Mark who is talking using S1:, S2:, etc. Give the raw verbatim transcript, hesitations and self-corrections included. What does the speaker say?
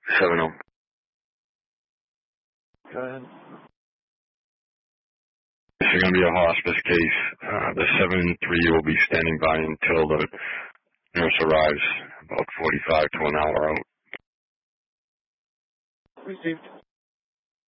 S1: seven oh.
S2: Go ahead.
S1: This is going to be a hospice case. Uh, the seven three will be standing by until the nurse arrives, about forty-five to an hour out.
S2: Received.